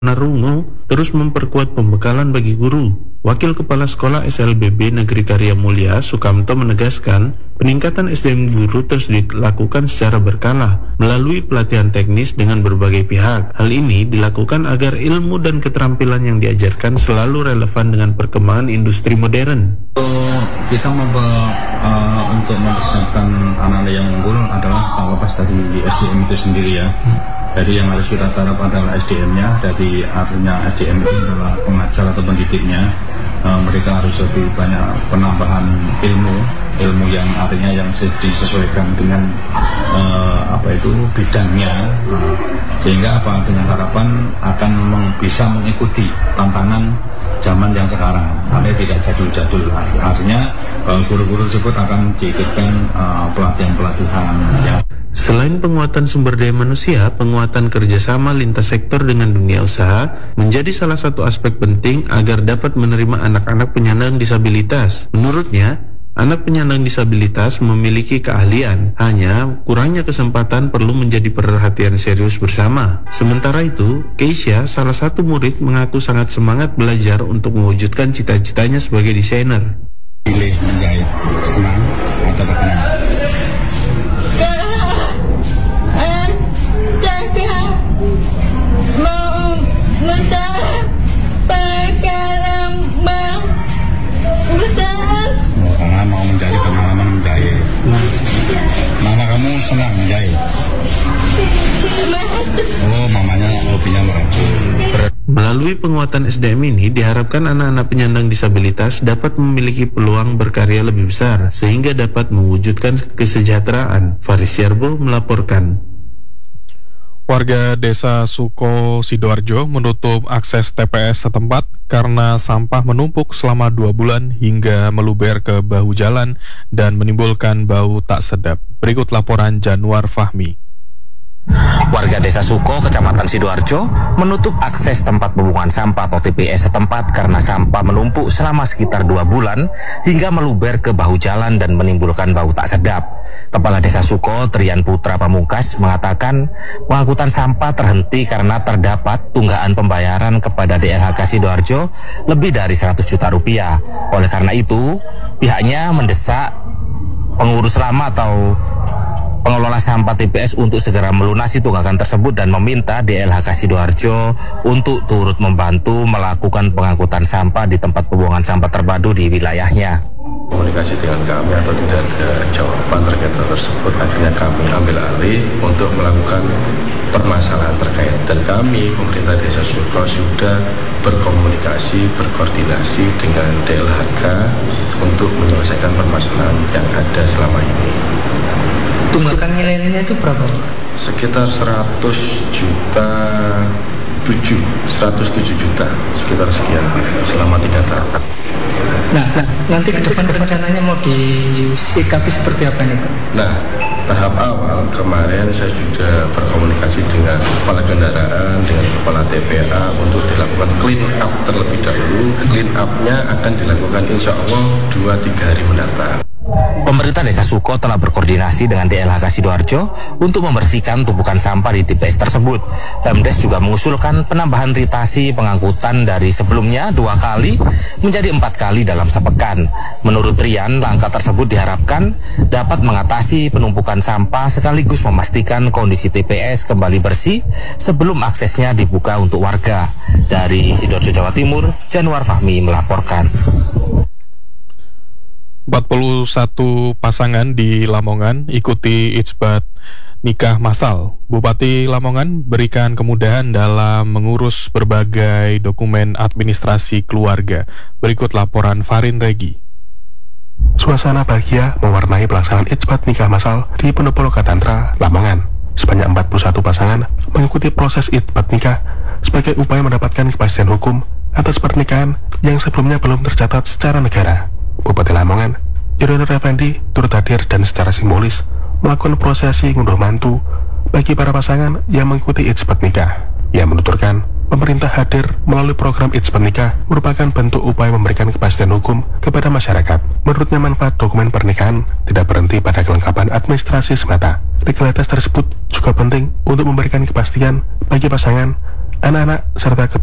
Narungo terus memperkuat pembekalan bagi guru. Wakil Kepala Sekolah SLBB Negeri Karya Mulia, Sukamto, menegaskan peningkatan SDM guru terus dilakukan secara berkala melalui pelatihan teknis dengan berbagai pihak. Hal ini dilakukan agar ilmu dan keterampilan yang diajarkan selalu relevan dengan perkembangan industri modern. Kita untuk mempersiapkan anak-anak yang unggul adalah tak lepas dari SDM itu sendiri ya. Jadi yang harus kita garap adalah SDM-nya. Jadi artinya SDM itu adalah pengajar atau pendidiknya. Mereka harus lebih banyak penambahan ilmu yang artinya yang disesuaikan dengan bidangnya. Sehingga dengan harapan akan bisa mengikuti tantangan zaman yang sekarang. Artinya tidak jadul-jadul. Artinya guru-guru tersebut akan diikutkan pelatihan-pelatihan yang Selain penguatan sumber daya manusia, penguatan kerjasama lintas sektor dengan dunia usaha menjadi salah satu aspek penting agar dapat menerima anak-anak penyandang disabilitas. Menurutnya, anak penyandang disabilitas memiliki keahlian, hanya kurangnya kesempatan perlu menjadi perhatian serius bersama. Sementara itu, Keisha, salah satu murid, mengaku sangat semangat belajar untuk mewujudkan cita-citanya sebagai desainer. Pilih menjahit senang atau bagaimana? Karena mau menjahit pengalaman menjahit. Mama kamu senang menjahit? Oh, mamanya hobinya merajut. Melalui penguatan SDM ini diharapkan anak-anak penyandang disabilitas dapat memiliki peluang berkarya lebih besar sehingga dapat mewujudkan kesejahteraan. Faris Yarbo melaporkan. Warga desa Suko, Sidoarjo menutup akses TPS setempat karena sampah menumpuk selama 2 bulan hingga meluber ke bahu jalan dan menimbulkan bau tak sedap. Berikut laporan Januar Fahmi. Warga desa Suko, Kecamatan Sidoarjo menutup akses tempat pembuangan sampah atau TPS setempat karena sampah menumpuk selama sekitar 2 bulan hingga meluber ke bahu jalan dan menimbulkan bau tak sedap. Kepala Desa Suko, Trian Putra Pamungkas, mengatakan pengangkutan sampah terhenti karena terdapat tunggakan pembayaran kepada DLHK Sidoarjo lebih dari 100 juta rupiah. Oleh karena itu, pihaknya mendesak pengurus lama atau pengelola sampah TPS untuk segera melunasi tunggakan tersebut dan meminta DLHK Sidoarjo untuk turut membantu melakukan pengangkutan sampah di tempat pembuangan sampah terpadu di wilayahnya. Komunikasi dengan kami atau tidak ada jawaban terkait hal tersebut, akhirnya kami ambil alih untuk melakukan permasalahan terkait, dan kami pemerintah Desa Suko sudah berkomunikasi, berkoordinasi dengan DLHK untuk menyelesaikan permasalahan yang ada selama ini. Tunggakan nilainya itu berapa? Sekitar 107 juta, sekitar sekian selama 3 tahun. Nah, nanti ke depan rencananya mau disikapi seperti apa nih, Pak? Nah, tahap awal kemarin saya sudah berkomunikasi dengan kepala kendaraan, dengan kepala TPA untuk dilakukan clean up terlebih dahulu. Clean up-nya akan dilakukan insya Allah 2-3 hari mendatang. Pemerintah Desa Suko telah berkoordinasi dengan DLHK Sidoarjo untuk membersihkan tumpukan sampah di TPS tersebut. Pemdes juga mengusulkan penambahan ritasi pengangkutan dari sebelumnya 2 kali menjadi 4 kali dalam sepekan. Menurut Rian, langkah tersebut diharapkan dapat mengatasi penumpukan sampah sekaligus memastikan kondisi TPS kembali bersih sebelum aksesnya dibuka untuk warga. Dari Sidoarjo, Jawa Timur, Januar Fahmi melaporkan. 41 pasangan di Lamongan ikuti ijbat nikah massal. Bupati Lamongan berikan kemudahan dalam mengurus berbagai dokumen administrasi keluarga. Berikut laporan Farin Regi. Suasana bahagia mewarnai pelaksanaan ijbat nikah massal di Pendopo Lokatantra, Lamongan. Sebanyak 41 pasangan mengikuti proses ijbat nikah sebagai upaya mendapatkan kepastian hukum atas pernikahan yang sebelumnya belum tercatat secara negara. Bupati Lamongan, Yudhoyono Effendi, turut hadir dan secara simbolis melakukan prosesi ngunduh mantu bagi para pasangan yang mengikuti ijbat nikah. Ia menuturkan, pemerintah hadir melalui program ijbat nikah merupakan bentuk upaya memberikan kepastian hukum kepada masyarakat. Menurutnya, manfaat dokumen pernikahan tidak berhenti pada kelengkapan administrasi semata. Legalitas tersebut juga penting untuk memberikan kepastian bagi pasangan anak-anak serta